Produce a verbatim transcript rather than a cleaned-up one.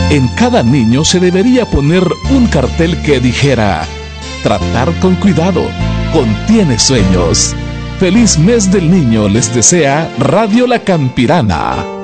En cada niño se debería poner un cartel que dijera: tratar con cuidado, contiene sueños. Feliz mes del niño les desea Radio La Campirana.